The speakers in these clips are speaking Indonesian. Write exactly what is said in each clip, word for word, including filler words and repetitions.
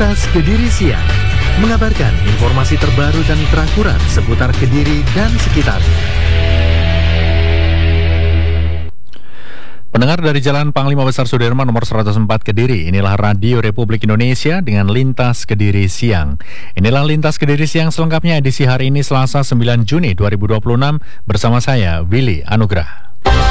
Lintas Kediri Siang, mengabarkan informasi terbaru dan terakurat seputar Kediri dan sekitarnya. Pendengar dari Jalan Panglima Besar Sudirman nomor seratus empat Kediri, inilah Radio Republik Indonesia dengan Lintas Kediri Siang. Inilah Lintas Kediri Siang selengkapnya edisi hari ini Selasa sembilan Juni dua ribu dua puluh enam bersama saya Willy Anugrah.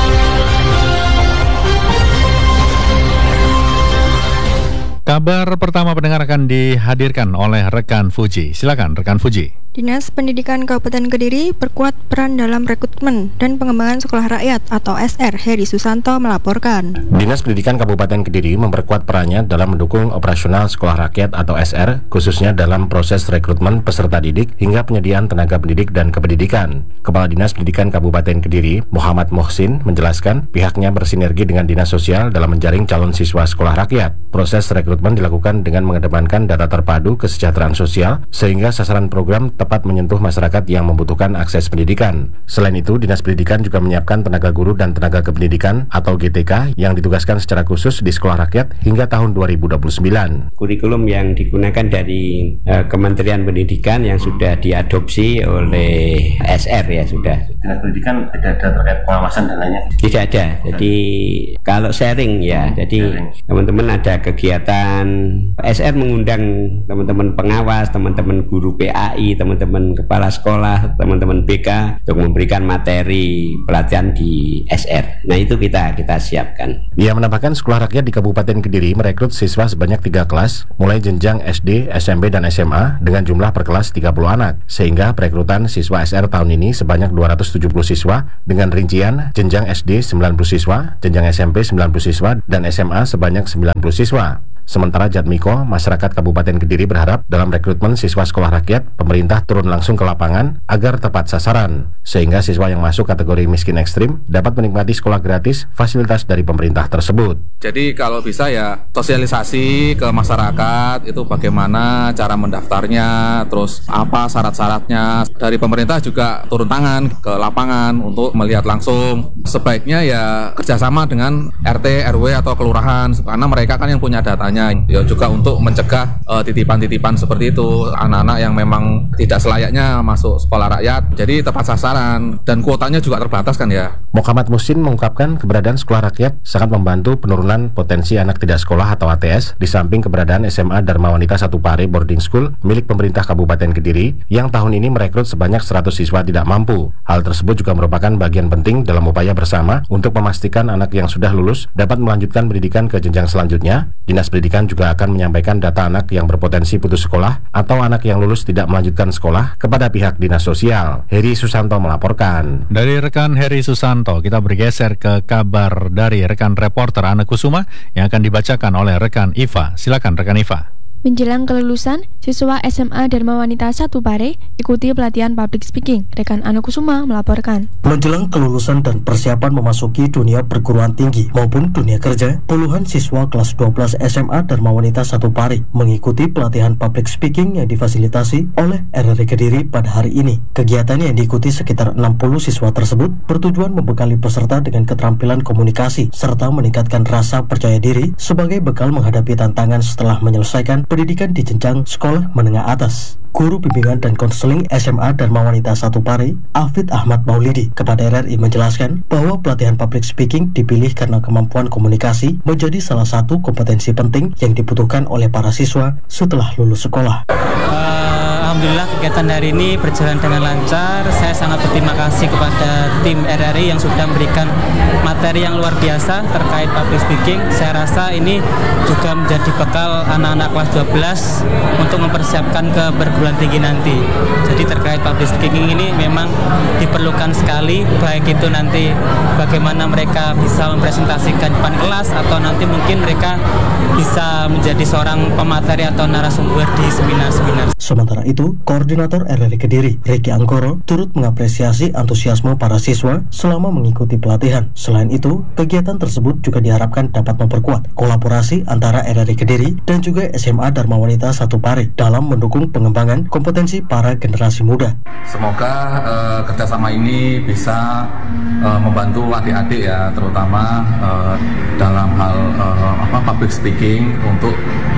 Kabar pertama pendengar akan dihadirkan oleh rekan Fuji. Silakan rekan Fuji. Dinas Pendidikan Kabupaten Kediri perkuat peran dalam rekrutmen dan pengembangan sekolah rakyat atau S R. Heri Susanto melaporkan. Dinas Pendidikan Kabupaten Kediri memperkuat perannya dalam mendukung operasional sekolah rakyat atau S R, khususnya dalam proses rekrutmen peserta didik hingga penyediaan tenaga pendidik dan kependidikan. Kepala Dinas Pendidikan Kabupaten Kediri, Muhammad Mohsin, menjelaskan pihaknya bersinergi dengan Dinas Sosial dalam menjaring calon siswa sekolah rakyat. Proses rekrutmen dilakukan dengan mengedepankan data terpadu kesejahteraan sosial sehingga sasaran program tepat menyentuh masyarakat yang membutuhkan akses pendidikan. Selain itu, Dinas Pendidikan juga menyiapkan tenaga guru dan tenaga kependidikan atau G T K yang ditugaskan secara khusus di sekolah rakyat hingga tahun dua ribu dua puluh sembilan. Kurikulum yang digunakan dari uh, Kementerian Pendidikan yang sudah diadopsi oleh S R ya sudah. Dinas Pendidikan tidak ada terkait pengawasan dan lainnya? Tidak ada. Jadi kalau sharing ya, jadi teman-teman ada kegiatan S R mengundang teman-teman pengawas, teman-teman guru P A I, teman-teman kepala sekolah, teman-teman B K untuk memberikan materi pelatihan di S R. Nah itu kita kita siapkan. Ia menambahkan sekolah rakyat di Kabupaten Kediri merekrut siswa sebanyak tiga kelas, mulai jenjang S D, S M P, dan S M A dengan jumlah per kelas tiga puluh anak. Sehingga perekrutan siswa S R tahun ini sebanyak dua ratus tujuh puluh siswa dengan rincian jenjang S D sembilan puluh siswa, jenjang S M P sembilan puluh siswa, dan S M A sebanyak sembilan puluh siswa. Sementara Jatmiko, masyarakat Kabupaten Kediri berharap dalam rekrutmen siswa sekolah rakyat, pemerintah turun langsung ke lapangan agar tepat sasaran, sehingga siswa yang masuk kategori miskin ekstrim dapat menikmati sekolah gratis fasilitas dari pemerintah tersebut. Jadi kalau bisa ya sosialisasi ke masyarakat itu bagaimana cara mendaftarnya, terus apa syarat-syaratnya. Dari pemerintah juga turun tangan ke lapangan untuk melihat langsung. Sebaiknya ya kerjasama dengan R T, R W atau kelurahan, karena mereka kan yang punya datanya. Ya juga untuk mencegah uh, titipan-titipan seperti itu, anak-anak yang memang tidak selayaknya masuk sekolah rakyat, jadi tepat sasaran dan kuotanya juga terbatas kan ya. Muhammad Musin mengungkapkan keberadaan sekolah rakyat sangat membantu penurunan potensi anak tidak sekolah atau A T S, di samping keberadaan S M A Dharma Wanita Satu Pare Boarding School milik pemerintah Kabupaten Kediri yang tahun ini merekrut sebanyak seratus siswa tidak mampu. Hal tersebut juga merupakan bagian penting dalam upaya bersama untuk memastikan anak yang sudah lulus dapat melanjutkan pendidikan ke jenjang selanjutnya. Dinas Pendidikan juga akan menyampaikan data anak yang berpotensi putus sekolah atau anak yang lulus tidak melanjutkan sekolah kepada pihak Dinas Sosial. Heri Susanto melaporkan. Dari rekan Heri Susanto, kita bergeser ke kabar dari rekan reporter Ana Kusuma yang akan dibacakan oleh rekan Iva. Silakan rekan Iva. Menjelang kelulusan, siswa S M A Dharma Wanita Satu Pare ikuti pelatihan public speaking. Rekan Ana Kusuma melaporkan. Menjelang kelulusan dan persiapan memasuki dunia perguruan tinggi maupun dunia kerja, puluhan siswa kelas dua belas S M A Dharma Wanita Satu Pare mengikuti pelatihan public speaking yang difasilitasi oleh R R I Kediri pada hari ini. Kegiatan yang diikuti sekitar enam puluh siswa tersebut bertujuan membekali peserta dengan keterampilan komunikasi serta meningkatkan rasa percaya diri sebagai bekal menghadapi tantangan setelah menyelesaikan pendidikan di jenjang sekolah menengah atas. Guru Bimbingan dan Konseling S M A Dharma Wanita Satu Pare, Afid Ahmad Maulidi, kepada R R I menjelaskan bahwa pelatihan public speaking dipilih karena kemampuan komunikasi menjadi salah satu kompetensi penting yang dibutuhkan oleh para siswa setelah lulus sekolah. Uh, Alhamdulillah kegiatan hari ini berjalan dengan lancar. Saya sangat berterima kasih kepada tim R R I yang sudah memberikan materi yang luar biasa terkait public speaking. Saya rasa ini juga menjadi bekal anak-anak kelas dua belas untuk mempersiapkan ke perguruan tinggi nanti. Jadi terkait public speaking ini memang diperlukan sekali, baik itu nanti bagaimana mereka bisa mempresentasikan depan kelas atau nanti mungkin mereka bisa menjadi seorang pemateri atau narasumber di seminar-seminar. Sementara itu, Koordinator R R I Kediri, Ricky Anggoro, turut mengapresiasi antusiasme para siswa selama mengikuti pelatihan. Selain itu, kegiatan tersebut juga diharapkan dapat memperkuat kolaborasi antara R R I Kediri dan juga S M A Dharma Wanita Satu Pare dalam mendukung pengembangan kompetensi para generasi muda. Semoga uh, kerjasama ini bisa uh, membantu adik-adik ya, terutama uh, dalam hal uh, apa public speaking untuk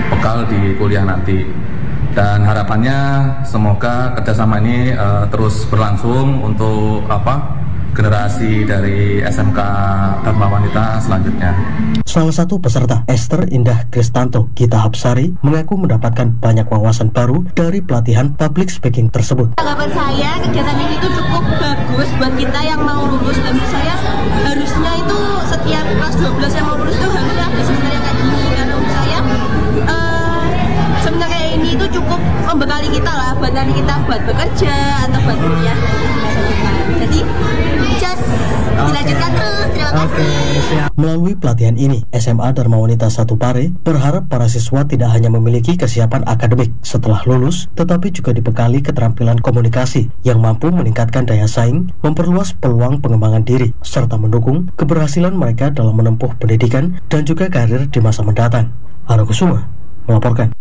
bekal di kuliah nanti. Dan harapannya semoga kerjasama ini uh, terus berlangsung untuk apa generasi dari S M K Dharma Wanita selanjutnya. Salah satu peserta, Esther Indah Kristanto Gita Hapsari, mengaku mendapatkan banyak wawasan baru dari pelatihan public speaking tersebut. Tanggapan saya, kegiatan ini itu cukup bagus buat kita yang mau lulus, dan menurut saya harusnya itu setiap kelas dua belas yang mau lulus itu harusnya ada seminar kayak gini, karena menurut saya uh, seminar kayak ini itu cukup membekali kita lah, buat nanti kita buat bekerja atau buat kuliah. Jadi just dilanjutkan terus. Terima kasih. Melalui pelatihan ini, S M A Dharma Wanita satu Pare berharap para siswa tidak hanya memiliki kesiapan akademik setelah lulus, tetapi juga dibekali keterampilan komunikasi yang mampu meningkatkan daya saing, memperluas peluang pengembangan diri, serta mendukung keberhasilan mereka dalam menempuh pendidikan dan juga karir di masa mendatang. Ana Kusuma melaporkan.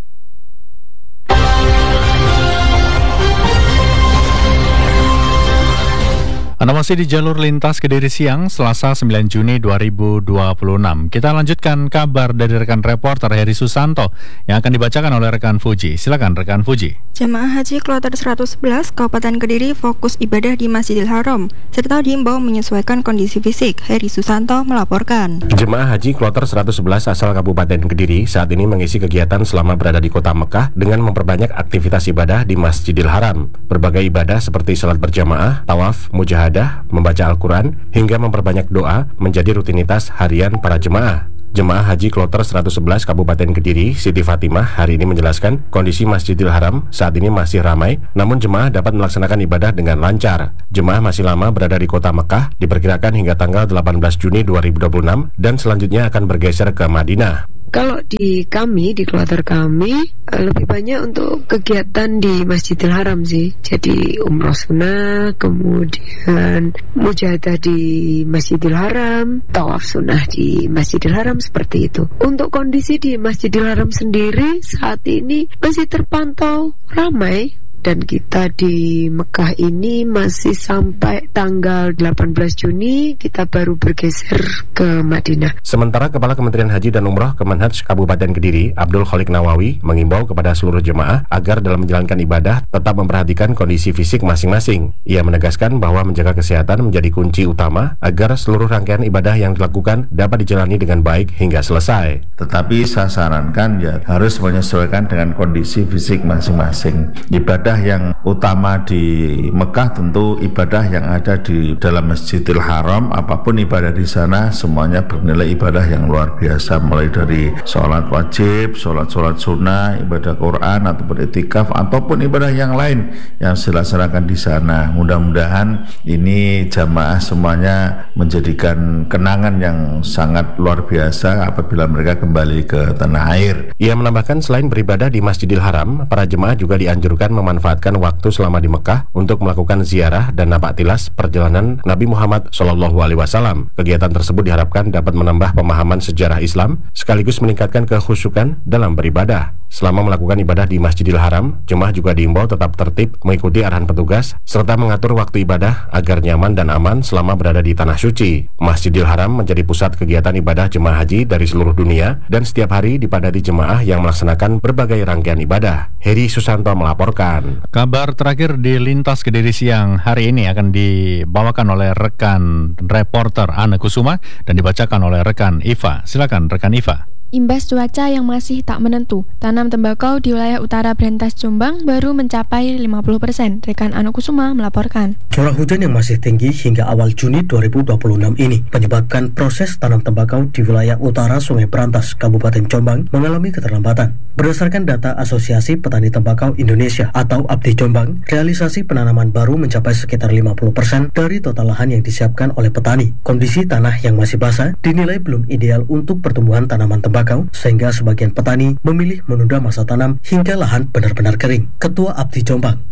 Anda masih di jalur lintas Kediri Siang, Selasa sembilan Juni dua ribu dua puluh enam. Kita lanjutkan kabar dari rekan reporter Heri Susanto yang akan dibacakan oleh rekan Fuji. Silakan rekan Fuji. Jemaah Haji Kloter seratus sebelas Kabupaten Kediri fokus ibadah di Masjidil Haram serta diimbau menyesuaikan kondisi fisik. Heri Susanto melaporkan. Jemaah Haji Kloter seratus sebelas asal Kabupaten Kediri saat ini mengisi kegiatan selama berada di kota Mekah dengan memperbanyak aktivitas ibadah di Masjidil Haram. Berbagai ibadah seperti salat berjamaah, tawaf, mujahadah, membaca Al-Quran, hingga memperbanyak doa menjadi rutinitas harian para jemaah. Jemaah Haji Kloter seratus sebelas Kabupaten Kediri, Siti Fatimah, hari ini menjelaskan kondisi Masjidil Haram saat ini masih ramai, namun jemaah dapat melaksanakan ibadah dengan lancar. Jemaah masih lama berada di kota Mekah, diperkirakan hingga tanggal delapan belas Juni dua ribu dua puluh enam, dan selanjutnya akan bergeser ke Madinah. Kalau di kami, di kloter kami, lebih banyak untuk kegiatan di Masjidil Haram sih. Jadi umroh sunnah, kemudian mujahadah di Masjidil Haram, tawaf sunnah di Masjidil Haram, seperti itu. Untuk kondisi di Masjidil Haram sendiri saat ini masih terpantau ramai. Dan kita di Mekah ini masih sampai tanggal delapan belas Juni, kita baru bergeser ke Madinah. Sementara Kepala Kementerian Haji dan Umroh Kemenhaj Kabupaten Kediri, Abdul Khalik Nawawi, mengimbau kepada seluruh jemaah agar dalam menjalankan ibadah tetap memperhatikan kondisi fisik masing-masing. Ia menegaskan bahwa menjaga kesehatan menjadi kunci utama agar seluruh rangkaian ibadah yang dilakukan dapat dijalani dengan baik hingga selesai. Tetapi saya sarankan ya harus menyesuaikan dengan kondisi fisik masing-masing. Ibadah yang utama di Mekah tentu ibadah yang ada di dalam Masjidil Haram. Apapun ibadah di sana semuanya bernilai ibadah yang luar biasa, mulai dari sholat wajib, sholat-sholat sunnah, ibadah Quran ataupun itikaf ataupun ibadah yang lain yang dilaksanakan di sana. Mudah-mudahan ini jamaah semuanya menjadikan kenangan yang sangat luar biasa apabila mereka kembali ke tanah air. Ia menambahkan selain beribadah di Masjidil Haram, para jemaah juga dianjurkan memanfaatkan memanfaatkan waktu selama di Mekah untuk melakukan ziarah dan napak tilas perjalanan Nabi Muhammad shallallahu alaihi wasallam. Kegiatan tersebut diharapkan dapat menambah pemahaman sejarah Islam sekaligus meningkatkan kekhusyukan dalam beribadah. Selama melakukan ibadah di Masjidil Haram, jemaah juga diimbau tetap tertib, mengikuti arahan petugas, serta mengatur waktu ibadah agar nyaman dan aman selama berada di Tanah Suci. Masjidil Haram menjadi pusat kegiatan ibadah jemaah haji dari seluruh dunia dan setiap hari dipadati jemaah yang melaksanakan berbagai rangkaian ibadah. Heri Susanto melaporkan. Kabar terakhir di Lintas Kediri Siang hari ini akan dibawakan oleh rekan reporter Ana Kusuma dan dibacakan oleh rekan Iva. Silakan rekan Iva. Imbas cuaca yang masih tak menentu, tanam tembakau di wilayah utara Brantas Jombang baru mencapai lima puluh persen. Rekan Anu Kusuma melaporkan. Curah hujan yang masih tinggi hingga awal Juni dua ribu dua puluh enam ini menyebabkan proses tanam tembakau di wilayah utara Sungai Brantas, Kabupaten Jombang mengalami keterlambatan. Berdasarkan data Asosiasi Petani Tembakau Indonesia atau A P T I Jombang, realisasi penanaman baru mencapai sekitar lima puluh persen dari total lahan yang disiapkan oleh petani. Kondisi tanah yang masih basah dinilai belum ideal untuk pertumbuhan tanaman tembakau, sehingga sebagian petani memilih menunda masa tanam hingga lahan benar-benar kering. Ketua A P T I Jombang,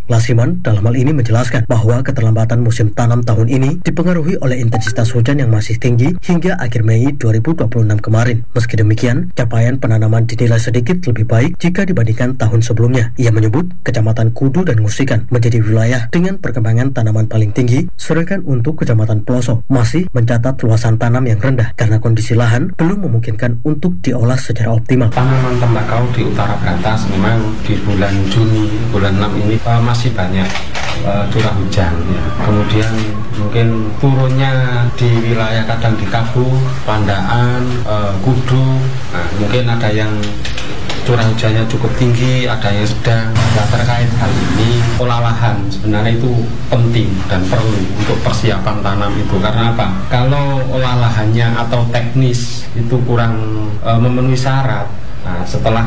Lasiman dalam hal ini menjelaskan bahwa keterlambatan musim tanam tahun ini dipengaruhi oleh intensitas hujan yang masih tinggi hingga akhir Mei dua ribu dua puluh enam kemarin. Meski demikian, capaian penanaman dinilai sedikit lebih baik jika dibandingkan tahun sebelumnya. Ia menyebut Kecamatan Kudu dan Ngusikan menjadi wilayah dengan perkembangan tanaman paling tinggi, sedangkan untuk Kecamatan Pelosok masih mencatat luasan tanam yang rendah karena kondisi lahan belum memungkinkan untuk diolah secara optimal. Tanaman tembakau di Utara Brantas memang di bulan Juni, bulan enam ini uh, masih banyak uh, curah hujan ya. Kemudian mungkin turunnya di wilayah kadang di Kabu, Pandaan, uh, Kudu, nah, mungkin ada yang curah hujannya cukup tinggi, ada yang sedang. Nah, terkait hal ini, olah lahan sebenarnya itu penting dan perlu untuk persiapan tanam itu. Karena apa? Kalau olah lahannya atau teknis itu kurang uh, memenuhi syarat, nah, setelah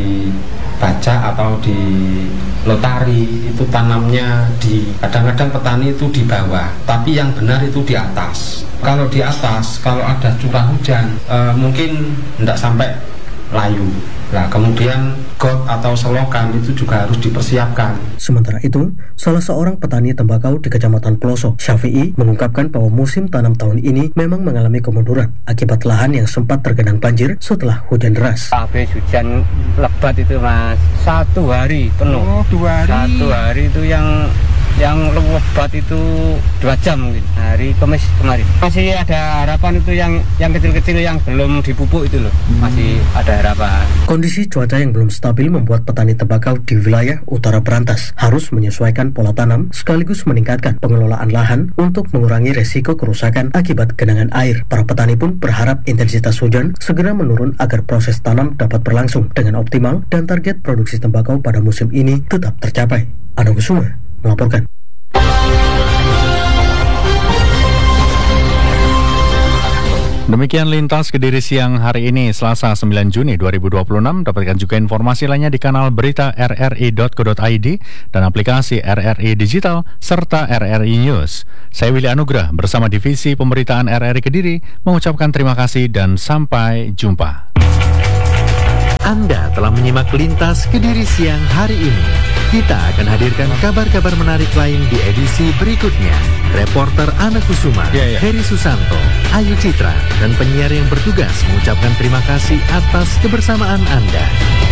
dibaca atau di lotari itu tanamnya di kadang-kadang petani itu di bawah, tapi yang benar itu di atas. Kalau di atas, kalau ada curah hujan, e, mungkin tidak sampai layu. Nah, kemudian got atau selokan itu juga harus dipersiapkan. Sementara itu, salah seorang petani tembakau di Kecamatan Pelosok, Syafi'i, mengungkapkan bahwa musim tanam tahun ini memang mengalami kemunduran akibat lahan yang sempat tergenang banjir setelah hujan deras. Habis hujan lebat itu Mas, satu hari penuh. Oh, dua hari. Satu hari itu yang yang lebat itu dua jam mungkin, hari Kamis kemarin. Masih ada harapan itu yang yang kecil-kecil yang belum dipupuk itu loh, masih ada harapan. Kondisi cuaca yang belum stabil membuat petani tembakau di wilayah Utara Brantas harus menyesuaikan pola tanam sekaligus meningkatkan pengelolaan lahan untuk mengurangi resiko kerusakan akibat genangan air. Para petani pun berharap intensitas hujan segera menurun agar proses tanam dapat berlangsung dengan optimal dan target produksi tembakau pada musim ini tetap tercapai. Anung Kusuma melaporkan. Demikian Lintas Kediri siang hari ini, Selasa sembilan Juni dua ribu dua puluh enam. Dapatkan juga informasi lainnya di kanal berita r r i dot co dot i d dan aplikasi R R I Digital serta R R I News. Saya Willy Anugrah bersama Divisi Pemberitaan R R I Kediri mengucapkan terima kasih dan sampai jumpa. Anda telah menyimak Lintas Kediri siang hari ini. Kita akan hadirkan kabar-kabar menarik lain di edisi berikutnya. Reporter Ana Kusuma, yeah, yeah. Heri Susanto, Ayu Citra, dan penyiar yang bertugas mengucapkan terima kasih atas kebersamaan Anda.